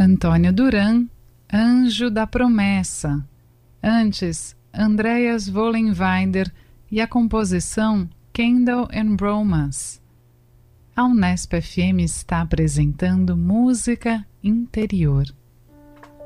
Antônio Duran, Anjo da Promessa. Antes, Andreas Vollenweider e a composição Candle and Bromance. A Unesp FM está apresentando Música Interior.